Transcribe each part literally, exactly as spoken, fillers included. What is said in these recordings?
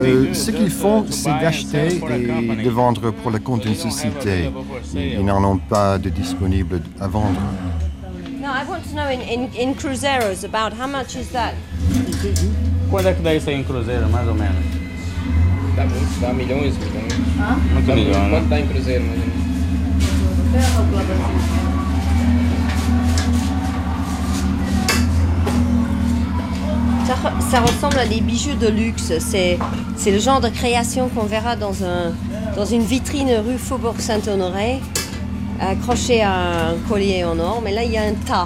Euh, ce qu'ils font, c'est d'acheter et de vendre pour le compte d'une société. Ils, ils n'en ont pas de disponible à vendre. No, I want to know in, in, in Cruzeiros about how much is that? Quanto é que dá isso aí em cruzeiro, mais ou menos? Dá muito, dá milhões, milhões. Ah? Muito Dá, milhão, quanto né? dá em cruzeiro, mais ou menos? Ça, re- ça ressemble à des bijoux de luxe. C'est, c'est le genre de création qu'on verra dans, un, dans une vitrine rue Faubourg Saint-Honoré, accroché à un collier en or. Mais là, il y a un tas.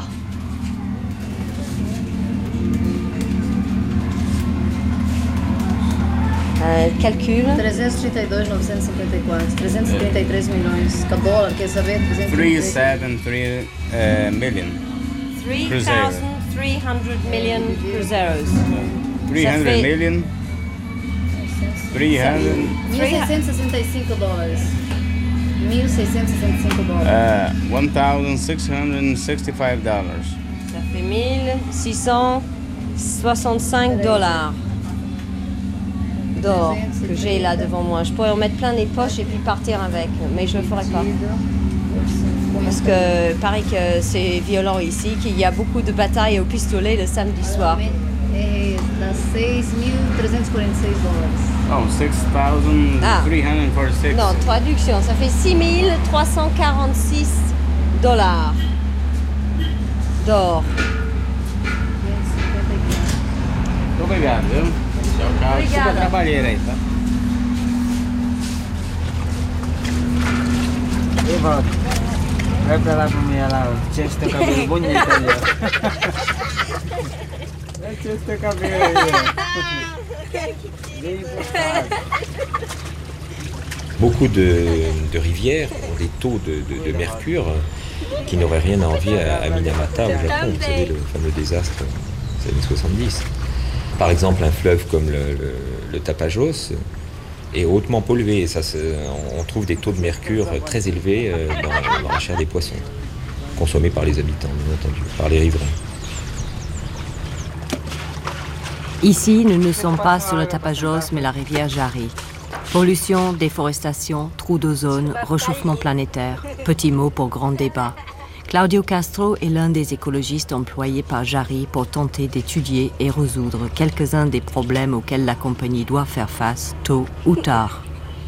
Euh, calcul. trezentos e trinta e dois, novecentos e cinquenta e quatro, trezentos e trinta e três milhões. Que dólar, quer saber? three seven three uh, million. three thousand three hundred million cruzeiros. three hundred fait- million. three hundred. mil seiscentos e sessenta e cinco dólares. mil seiscentos e sessenta e cinco dólares. Uh, one thousand six hundred sixty-five dollars. Ça fait mille six cent soixante-cinq dollars d'or que j'ai là devant moi. Je pourrais en mettre plein les poches et puis partir avec, mais je ne le ferai pas. Parce que pareil que c'est violent ici, qu'il y a beaucoup de batailles au pistolet le samedi soir. É, dá seis mil trezentos e quarenta e seis dólares. Oh, six thousand three hundred forty-six. Non, traduction, ça fait six mille trois cent quarante-six dollars d'or. Muito obrigado, viu? Você é um cara super Obrigada. trabalheiro aí, tá? Eva, vai pra lá pra mim, lá, tinha esse teu cabelo bonito ali, ó. Tinha esse teu cabelo aí, ó. Beaucoup de, de rivières ont des taux de, de, de mercure qui n'auraient rien à envier à, à Minamata au Japon, vous savez, le fameux désastre des années soixante-dix. Par exemple, un fleuve comme le, le, le Tapajós est hautement pollué. Et ça, on trouve des taux de mercure très élevés dans, dans la chair des poissons, consommés par les habitants, bien entendu, par les riverains. Ici, nous ne sommes pas sur le Tapajós, mais la rivière Jari. Pollution, déforestation, trous d'ozone, réchauffement planétaire. Petit mot pour grand débat. Claudio Castro est l'un des écologistes employés par Jari pour tenter d'étudier et résoudre quelques-uns des problèmes auxquels la compagnie doit faire face tôt ou tard.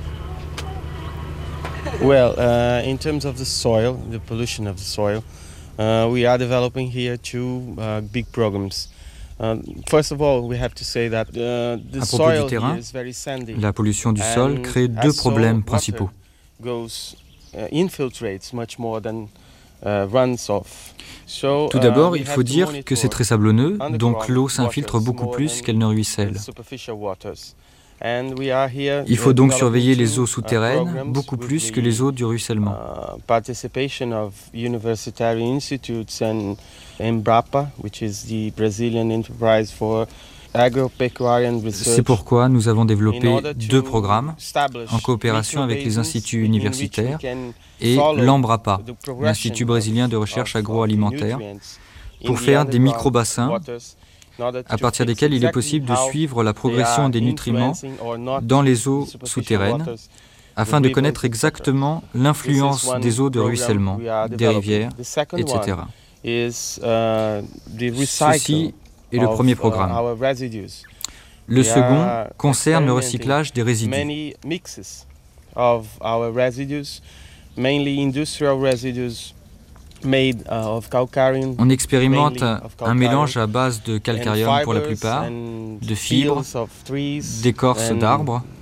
Well, uh, in terms of the soil, the pollution of the soil, uh, we are developing here two uh, big programs. Uh, first of all, we have to say that uh, the À propos soil du terrain, here is very sandy. la pollution du sol And crée deux as so, problèmes water principaux. Goes, uh, infiltrates much more than uh, runs off. So, Tout uh, d'abord, we il have faut to dire que c'est monitor très sablonneux, donc underground l'eau s'infiltre waters beaucoup more plus than qu'elle ne ruisselle. the superficial waters. And we are here, Il faut uh, donc developing surveiller les two, eaux uh, souterraines programs beaucoup with plus the, que les eaux du ruissellement. uh, participation of university institutes and Embrapa, which is the Brazilian enterprise for agropecuarian research. C'est pourquoi nous avons In développé order to deux programmes establish en coopération avec les micro-basins instituts in which we universitaires can et follow l'Embrapa, the progression l'Institut brésilien de of- recherche of agroalimentaire, nutrients in pour the faire des underground micro-bassins waters in order à to partir fix desquels il est exactly possible de how suivre la they progression are des nutriments influencing or not dans les eaux the superficial souterraines, waters, afin the de rivers, connaître et cetera. exactement This is l'influence one des eaux de program ruissellement, we are des developing. rivières, The second et cetera. one is, uh, the recycle Ceci est le of, premier uh, programme. our residues. Le We second are concerne le experimenting recyclage des résidus. Many mixes of our residues, mainly industrial residues made uh, of calcareum. On expérimente mainly of un calcareum, mélange à base de and calcaréum pour la fibers plupart, and de fibres, peels of trees d'écorces and d'arbres